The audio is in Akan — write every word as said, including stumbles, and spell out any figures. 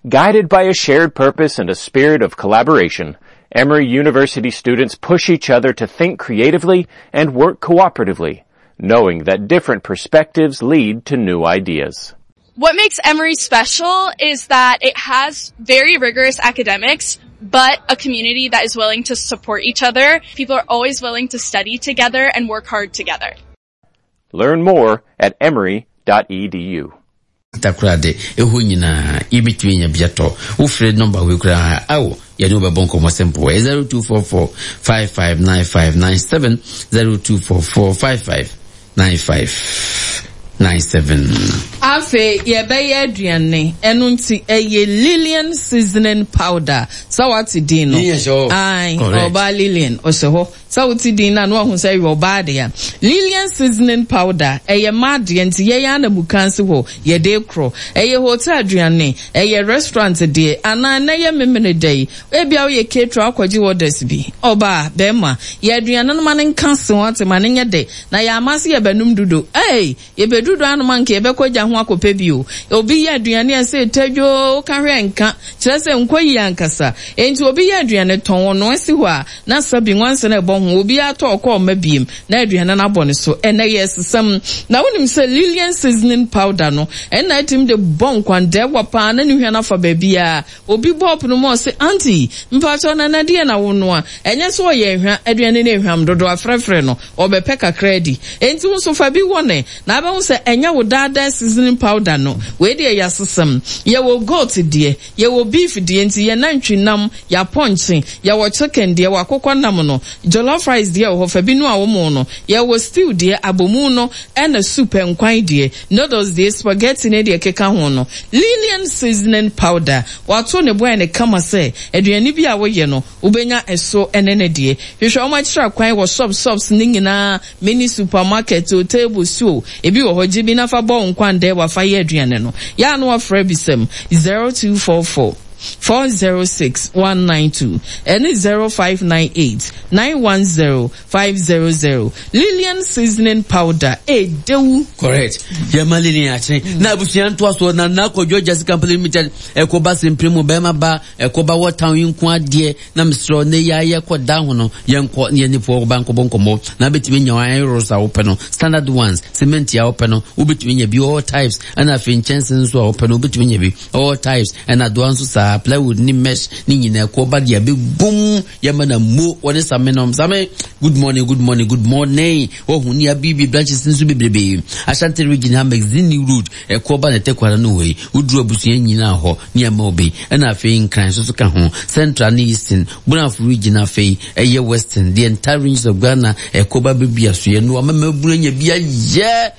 Guided by a shared purpose and a spirit of collaboration, Emory University students push each other to think creatively and work cooperatively, knowing that different perspectives lead to new ideas. What makes Emory special is that it has very rigorous academics, but a community that is willing to support each other. People are always willing to study together and work hard together. Learn more at emory dot e d u. Takrade ehu nyina ibitwi nya biato wo free number we kura awo ya no be bonko mo simple zero two four four five five nine five nine seven zero two four four five five nine five nine seven. Afe ye be ye aduane enu nti eye Lillian seasoning powder sawati din no ai oba Lillian oseho sawati din na no hu say oba de ya Lillian seasoning powder eye made nti ye ya na bukanse ho ye de kro eye hotel aduane eye restaurant de ana na ye memene dey e bia ye cater akwaji orders bi oba be ma ye aduane no man nkanse wate man nye de na ya amase ye banum dudo eh ye bedudo anu man ke be koja ho akope bio obi ye aduane ase tadwo ka hwe nka kire se nkoyi ankasa enti obi ye aduane ton no ase ho a na sabi nwanse na ebo ho obi atọ ma biem na aduane na abone so ena yesesam na wonim se Lillian seasoning powder no ena tim de bon kwande wapa na ni hwe na fa ba bia obi bop no mo se auntie mpacho na na de na wono a enye so ye hwa aduane na hwam dodo afrefre no obepe kakra di enti wo fa bi wone na aba wo se enya wo dada seasoning powder no we de ya sesam ye wo goat de ye wo beef de enti ye nantwi nam ya ponche ye wo chicken de wo akokọ nam no jollof rice de wo fa bi no a wo mo no ye wo stew de abomu no and soup enkwan de noodles de spaghetti ne de keka ho no Lillian seasoning powder wato ne boy ne kama se aduane bi a wo ye no ubenya eso enene de hwehwe o ma kira kwan wo shop shops ni nyina mini supermarket o table so ebi wo hoji bi na fa bo nkwande wa fa ye aduane no ya no afra bisem zero two four four four zero six one nine two and zero five nine eight nine one zero five zero zero. Lillian seasoning powder e dewu correct ya malini ache na busian to so na na ko Georgia's company limited e ko ba simpremu be ma ba e ko ba wotan yinku ade na misro ne ya ye ko da ho no ye nko ye ni fo banko bonko mo na betimi nya wan rosa open no standard ones cement ya open no ubetimi nya bi all types ana finchensen so open no ubetimi nya bi all types and advance sa plywood ni mesh ni nyina ko ba dia be boom ya mana mo woni samenom same good morning good morning good morning oh huni ya bibi branches nso bebrebe Ashanti region magazine road e ko ba na tekwara no we uduru abusuan nyina ho ni ama obi na afi nkran so so ka ho central ni eastern Bunafu region afi eye western the entire region of Ghana e ko ba bebia so ye no ama mabura nya bia ye